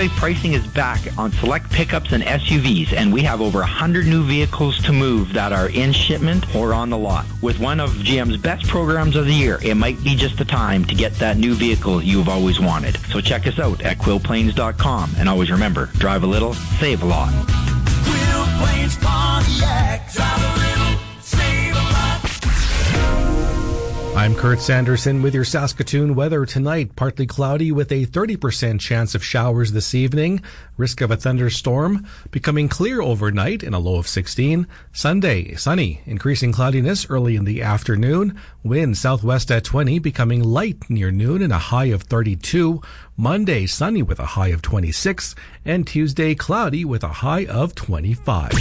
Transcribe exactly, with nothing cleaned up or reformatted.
Equipwave pricing is back on select pickups and S U Vs, and we have over one hundred new vehicles to move that are in shipment or on the lot. With one of G M's best programs of the year, it might be just the time to get that new vehicle you've always wanted. So check us out at quill plains dot com, and always remember, drive a little, save a lot. Quill Plains Pontiac, drive a little, save a lot. I'm Kurt Sanderson with your Saskatoon weather tonight. Partly cloudy with a thirty percent chance of showers this evening. Risk of a thunderstorm. Becoming clear overnight in a low of sixteen. Sunday, sunny. Increasing cloudiness early in the afternoon. Wind southwest at twenty, becoming light near noon and a high of thirty-two. Monday, sunny with a high of twenty-six. And Tuesday, cloudy with a high of twenty-five.